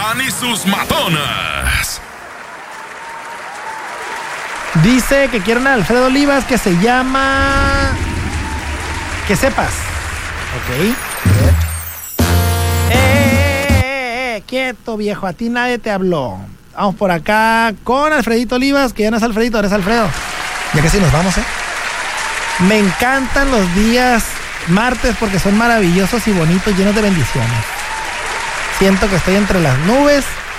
Iván y sus matonas. Dice que quieren a Alfredo Olivas, que se llama... Que sepas. Ok. Quieto, viejo, a ti nadie te habló. Vamos por acá con Alfredito Olivas, que ya no es Alfredito, ahora es Alfredo. Ya casi nos vamos, Me encantan los días martes porque son maravillosos y bonitos, llenos de bendiciones. Siento que estoy entre las nubes